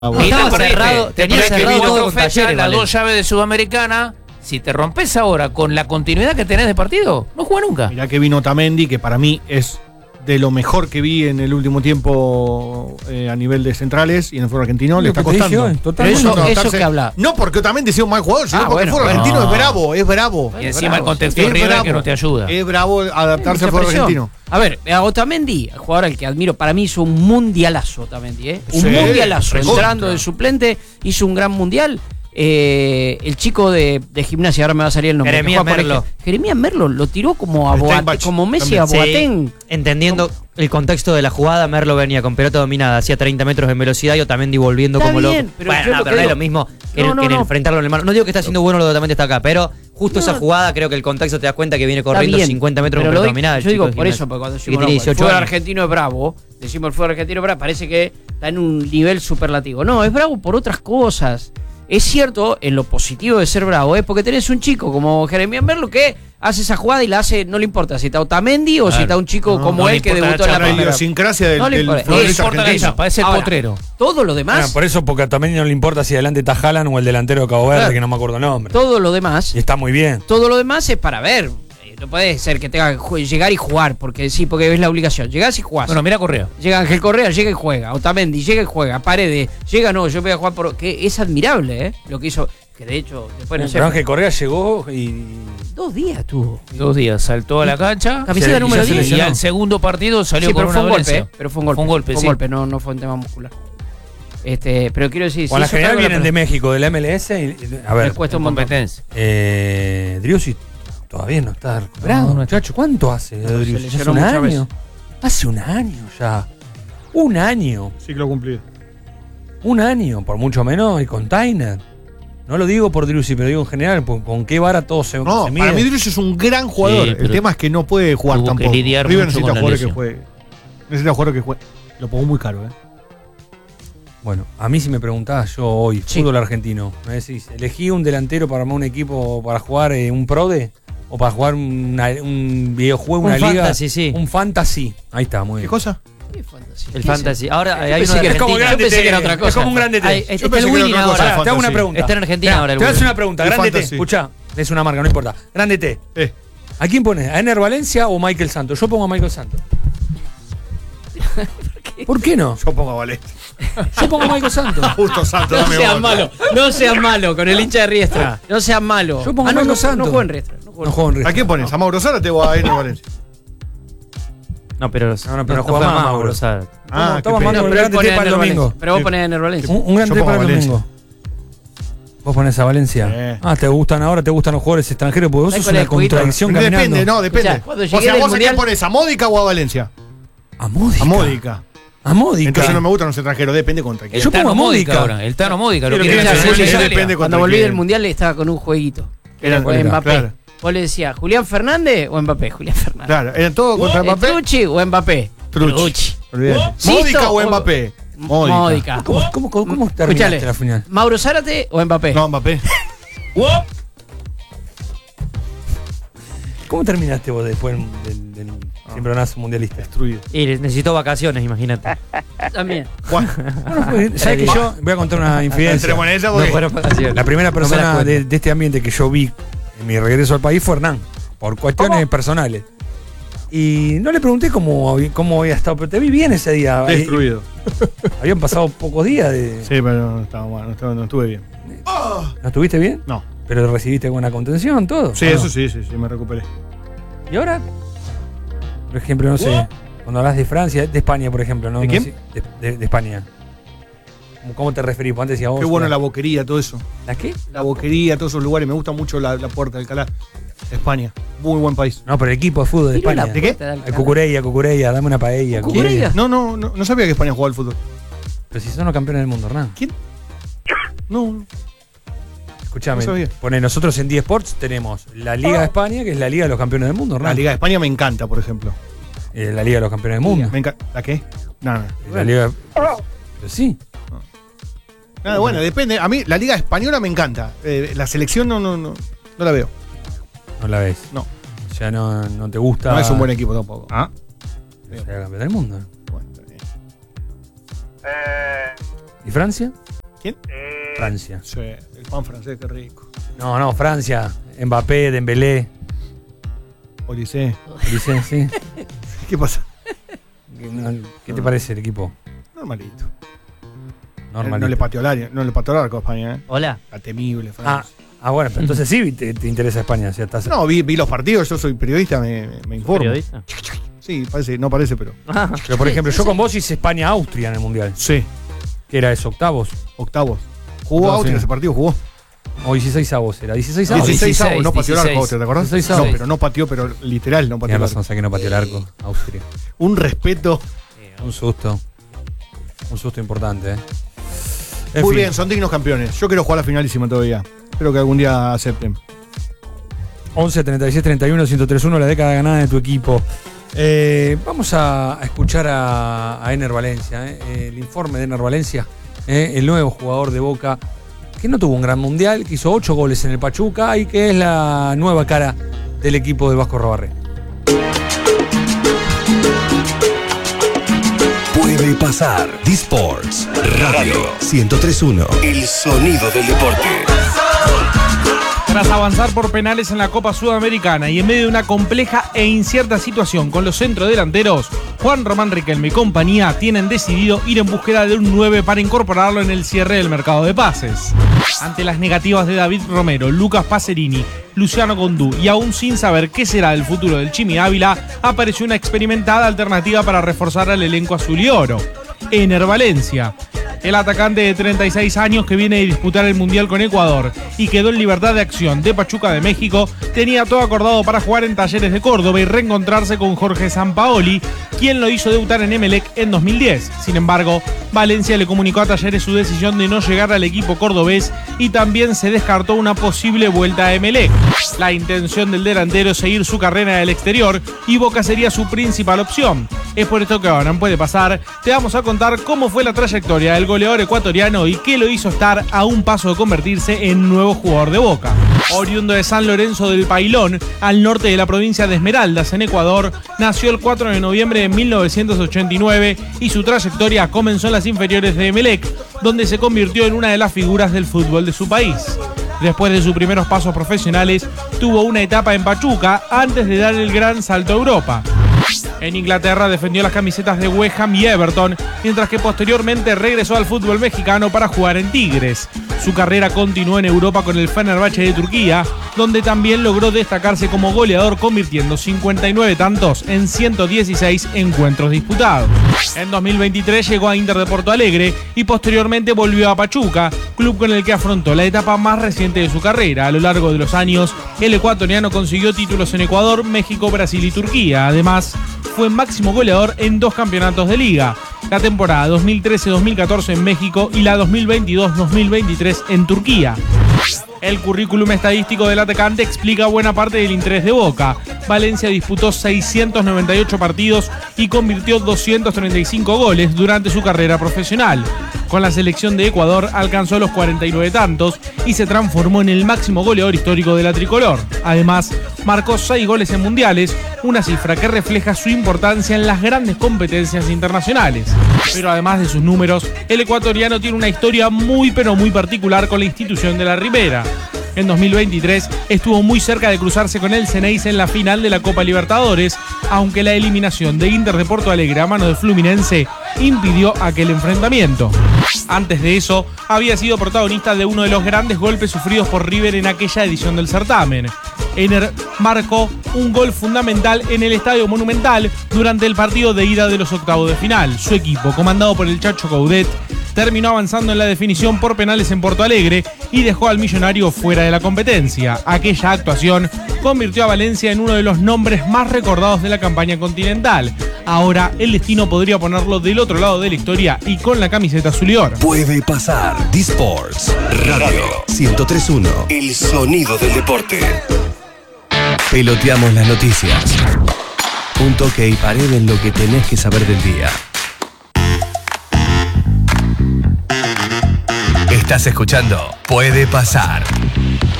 Estaba cerrado, tenía cerrado todo con Talleres, las dos llaves de Sudamericana. Si te rompes ahora con la continuidad que tenés de partido, no juega nunca. Mirá que vino Otamendi, que para mí es de lo mejor que vi en el último tiempo a nivel de centrales y en el fútbol argentino. Le está costando. Pero eso que habla. No porque Otamendi sea un mal jugador, sino porque el fútbol argentino es bravo. Y encima el contexto de River que no te ayuda. Es bravo adaptarse al fútbol argentino. A ver, a Otamendi, el jugador al que admiro, para mí hizo un mundialazo Otamendi, ¿eh? Un Sí, mundialazo. recontra. Entrando de suplente, hizo un gran mundial. El chico de Gimnasia, ahora me va a salir el nombre. Jeremías Merlo. Jeremías Merlo lo tiró como a Steinbach, como Messi a también. Boateng. Entendiendo el contexto de la jugada, Merlo venía con pelota dominada, hacía 30 metros en velocidad y Otamendi volviendo Está como bien, loco. pero Bueno, yo no, lo pero que no es digo- lo mismo que, No, en no. enfrentarlo en el mano. No digo que está haciendo bueno lo de Otamendi hasta acá, pero justo esa jugada creo que el contexto te das cuenta que viene Está corriendo bien, 50 metros pero con lo pelota digo- dominada. el Yo chico digo de por Gimnasia. eso, porque cuando Que decimos tiene el 18 fútbol años. argentino es bravo, decimos el fútbol argentino es bravo, parece que está en un nivel superlativo. No, es bravo por otras cosas. Es cierto, en lo positivo de ser bravo, es porque tenés un chico como Jeremías Merlo que hace esa jugada y la hace, no le importa si está Otamendi o si está un chico como no le él que importa debutó en la la La primera. idiosincrasia del No le importa. No le futbolista importa la argentino. chapa, es el Ahora, potrero. Todo lo demás, Por eso, porque a Otamendi no le importa si adelante está Haaland o el delantero de Cabo Verde, Claro. que no me acuerdo el nombre. todo lo demás, Y está muy bien. todo lo demás es para ver. No puede ser que tenga que llegar y jugar, porque sí, porque es la obligación. Llegás y jugás. Bueno, mira Correa. Llega Ángel Correa, llega y juega. Otamendi llega y juega. Paredes, llega, no, yo voy a jugar por. Que es admirable, ¿eh? Lo que hizo. Que de hecho, después no sé. Pero Ángel Correa llegó y 2 días tuvo. 2 días, saltó a la cancha. Camiseta número 10. Y al segundo partido salió Sí, con pero una fue un golpe, dolencia. pero fue un golpe. Fue un golpe, sí. No fue un tema muscular. Pero quiero decir, Por la hizo general cargo vienen de México, de la MLS. A ver, Les cuesta un montón. Competencia. Driussi todavía no está recuperado, No, muchacho. ¿Cuánto hace se Driussi? ¿Hace lesionó un muchas año? veces. Hace un año ya. Un año. Ciclo cumplido. Un año, por mucho menos, y con Tainer. No lo digo por Driussi, pero digo en general, con qué vara todo se No, mide. para mí Driussi es un gran jugador. Sí, pero el tema es que no puede jugar tuvo que tampoco. lidiar River mucho necesita con la jugadores que lesión. jueguen. Necesita jugadores que jueguen. Lo pongo muy caro, Bueno, a mí si me preguntabas yo hoy, Sí. fútbol argentino, me decís, ¿elegí un delantero para armar un equipo para jugar un PRODE? ¿O para jugar un videojuego, Un una liga? fantasy, sí. Un fantasy. Ahí está, muy ¿Qué bien. cosa? ¿Qué fantasía? El ¿Qué fantasy. Ahora Yo hay pensé uno de que era como Argentina. grande. Yo pensé que era otra cosa. Es como un grande T. Está Yo el pensé que era winning otra cosa. ahora. Pará, te hago una fantasy. pregunta. Está en Argentina Mirá, ahora el te voy a hacer Winning. una pregunta. El Grande T. fantasy. Escuchá, es una marca, no importa. Grande T. Eh. ¿A quién pones? ¿A Ener Valencia o Michael Santos? Yo pongo a Michael Santos. ¿Por qué no? Yo pongo a Valencia. Yo pongo a Michael Santos. Justo Santos, No dame seas bola. malo, no seas malo con el hincha de Riestra. No seas malo. Yo pongo no, Marco no, Santos. no juego en Riestra. No juego en ¿A Riestra. quién pones? ¿A Mauro Zárate o a Ener Valencia? No, pero pero juega más Mauro. Zárate. Ah, Estamos qué armando pena. un pero grande él T pone para el Ener domingo. Valencia. Pero vos ponés Ener Valencia. Un grande Yo T pongo para el a Valencia. domingo. Vos ponés a Valencia. Sí. Ah, te gustan los jugadores extranjeros, porque vos ¿Sabés sos cuál es una el jueguito? contradicción caminando. Depende, no, depende. Escuchá, cuando O llegué sea, del ¿vos a quién Mundial- pones? ¿A Módica o a Valencia? A Módica. A Módica. A Módica. Entonces no me gustan los extranjeros, depende contra quién. Yo pongo a Módica ahora. El Tano Módica. Lo Pero quiere que hacer ya- en ya Italia. depende Cuando contra volví quién. del Mundial estaba con un jueguito. Era Era con con Mbappé. claro. Vos le decías, ¿Julián Fernández o Mbappé? Julián Fernández. Claro, ¿era todo contra Mbappé? ¿Trucci o Mbappé? Trucci. Olvídate. ¿Sisto ¿Módica o o- Mbappé? Módica. ¿Cómo terminaste Escuchale, la final? ¿Mauro Zárate o Mbappé? No, Mbappé. ¿Cómo terminaste vos después del cimbronazo mundialista? Destruido. Y necesitó vacaciones, imagínate. También. Juan. Bueno, pues, ¿sabes que yo voy a contar una infidencia? Entremos en esa No porque... fueron vacaciones. La primera No me la persona cuento. de este ambiente que yo vi en mi regreso al país fue Hernán, por cuestiones personales. Y no le pregunté cómo había estado, pero te vi bien ese día. Destruido. Habían pasado pocos días de... Sí, pero no estaba bueno, no estuve bien. ¿No estuviste bien? No. Pero recibiste buena contención, todo. Sí, ¿o no? eso sí, me recuperé. ¿Y ahora? Por ejemplo, no sé, cuando hablas de Francia, de España, por ejemplo, ¿no? ¿De No quién? sé, de España. ¿Cómo te referís? Pues antes decía vos. Qué bueno la boquería, todo eso. ¿La qué? La boquería, todos esos lugares. Me gusta mucho la Puerta de Alcalá. España. Muy buen país. No, pero el equipo de fútbol de Tiró la España. ¿De qué? puerta del El Cucureya, dame una paella. ¿Cucureya? No sabía que España jugaba al fútbol. Pero si son los campeones del mundo, Hernán. ¿Quién? No. Escuchame, No sabía. pone nosotros en 10 Sports tenemos la Liga de España, que es la Liga de los Campeones del Mundo, La Hernán. Liga de España me encanta, por ejemplo. La Liga de los Campeones del Mundo. Me encanta. ¿La qué? Nada. La Liga. Pero sí. Nada, bueno, depende. A mí la Liga Española me encanta. La selección no la veo. No la ves. No. O sea, no te gusta. No es un buen equipo tampoco. Que sea campeón del mundo. Bueno, está bien. ¿Y Francia? ¿Quién? Francia. Sí, el pan francés, qué rico. No, Francia. Mbappé, Dembélé. Olise. Olise, sí. ¿Qué pasa? ¿Qué te parece el equipo? Normalito. Normalito. No le pateó el área, no le pateó el arco a España, ¿eh? Hola. La temible Francia. Bueno, pero entonces sí te interesa España. O sea, No, vi los partidos, yo soy periodista, me informo. ¿Periodista? Sí, no parece, pero. Pero por ejemplo, yo con vos hice España-Austria en el Mundial. Sí. ¿Qué era eso? ¿Octavos? Octavos. Jugó No, Austria sí. ese partido, jugó. O 16avos era. 16avos. 16avos, no pateó el arco 16. Austria, ¿te acordás? 16avos. No, pero no pateó, pero literal no pateó Tienes el razón, arco. sé que no pateó el arco. Austria. Un respeto. Un susto. Un susto importante, En Muy fin. bien, son dignos campeones. Yo quiero jugar la finalísima todavía. Espero que algún día acepten. 11 36 31 1031, la década ganada de tu equipo. Vamos a escuchar a Ener Valencia, el informe de Ener Valencia, el nuevo jugador de Boca, que no tuvo un gran mundial, que hizo 8 goles en el Pachuca y que es la nueva cara del equipo del Vasco Rabarré. Puede pasar. D-Sports Radio 103.1. El sonido del deporte. Tras avanzar por penales en la Copa Sudamericana y en medio de una compleja e incierta situación con los centrodelanteros, Juan Román Riquelme y compañía tienen decidido ir en búsqueda de un 9 para incorporarlo en el cierre del mercado de pases. Ante las negativas de David Romero, Lucas Pacerini, Luciano Condú y aún sin saber qué será del futuro del Chimi Ávila, apareció una experimentada alternativa para reforzar al elenco azul y oro: Ener Valencia. El atacante de 36 años que viene a disputar el Mundial con Ecuador y quedó en libertad de acción de Pachuca de México, tenía todo acordado para jugar en Talleres de Córdoba y reencontrarse con Jorge Sampaoli, quien lo hizo debutar en Emelec en 2010. Sin embargo, Valencia le comunicó a Talleres su decisión de no llegar al equipo cordobés y también se descartó una posible vuelta a Emelec. La intención del delantero es seguir su carrera en el exterior y Boca sería su principal opción. Es por esto que ahora en Puede Pasar te vamos a contar cómo fue la trayectoria del goleador ecuatoriano y qué lo hizo estar a un paso de convertirse en nuevo jugador de Boca. Oriundo de San Lorenzo del Pailón, al norte de la provincia de Esmeraldas, en Ecuador, nació el 4 de noviembre de 1989 y su trayectoria comenzó en las inferiores de Emelec, donde se convirtió en una de las figuras del fútbol de su país. Después de sus primeros pasos profesionales, tuvo una etapa en Pachuca antes de dar el gran salto a Europa. En Inglaterra defendió las camisetas de West Ham y Everton, mientras que posteriormente regresó al fútbol mexicano para jugar en Tigres. Su carrera continuó en Europa con el Fenerbahce de Turquía, donde también logró destacarse como goleador, convirtiendo 59 tantos en 116 encuentros disputados. En 2023 llegó a Inter de Porto Alegre y posteriormente volvió a Pachuca, club con el que afrontó la etapa más reciente de su carrera. A lo largo de los años, el ecuatoriano consiguió títulos en Ecuador, México, Brasil y Turquía. Además, fue máximo goleador en 2 campeonatos de liga, la temporada 2013-2014 en México y la 2022-2023 en Turquía. El currículum estadístico del atacante explica buena parte del interés de Boca. Valencia disputó 698 partidos y convirtió 235 goles durante su carrera profesional. Con la selección de Ecuador alcanzó los 49 tantos y se transformó en el máximo goleador histórico de la tricolor. Además, marcó 6 goles en mundiales, una cifra que refleja su importancia en las grandes competencias internacionales. Pero además de sus números, el ecuatoriano tiene una historia muy particular con la institución de la Ribera. En 2023 estuvo muy cerca de cruzarse con el Ceneice en la final de la Copa Libertadores, aunque la eliminación de Inter de Porto Alegre a mano de Fluminense impidió aquel enfrentamiento. Antes de eso, había sido protagonista de uno de los grandes golpes sufridos por River en aquella edición del certamen. Ener marcó un gol fundamental en el Estadio Monumental durante el partido de ida de los octavos de final. Su equipo, comandado por el Chacho Coudet, terminó avanzando en la definición por penales en Porto Alegre y dejó al millonario fuera de la competencia. Aquella actuación convirtió a Valencia en uno de los nombres más recordados de la campaña continental. Ahora el destino podría ponerlo del otro lado de la historia y con la camiseta azul y oro. Puede pasar. D-Sports Radio 103.1. El sonido del deporte. Peloteamos las noticias. Un toque y pared en lo que tenés que saber del día. Estás escuchando Puede Pasar.